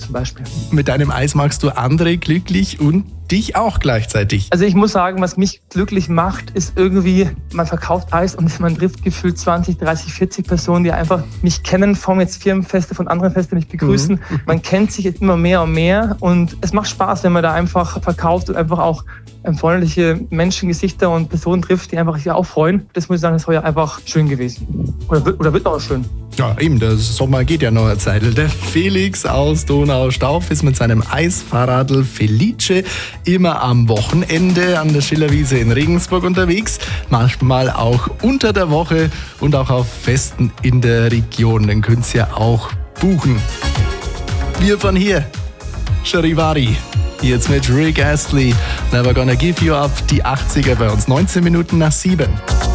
zum Beispiel. Mit deinem Eis machst du andere glücklich und dich auch gleichzeitig. Also ich muss sagen, was mich glücklich macht, ist irgendwie, man verkauft Eis und man trifft gefühlt 20, 30, 40 Personen, die einfach mich kennen, von jetzt Firmenfeste, von anderen Festen mich begrüßen. Man kennt sich jetzt immer mehr und mehr und es macht Spaß, wenn man da einfach verkauft und einfach auch freundliche Menschengesichter und Personen trifft, die einfach sich auch freuen. Das muss ich sagen, das ist heuer einfach schön gewesen. Oder wird noch schön. Ja, eben, der Sommer geht ja noch eine Zeit. Der Felix aus Donaustauf ist mit seinem Eisfahrradl Felice immer am Wochenende an der Schillerwiese in Regensburg unterwegs. Manchmal auch unter der Woche und auch auf Festen in der Region. Den könnt ihr ja auch buchen. Wir von hier, Charivari. Jetzt mit Rick Astley. Never Gonna Give You Up. Die 80er bei uns. 19 Minuten nach 7.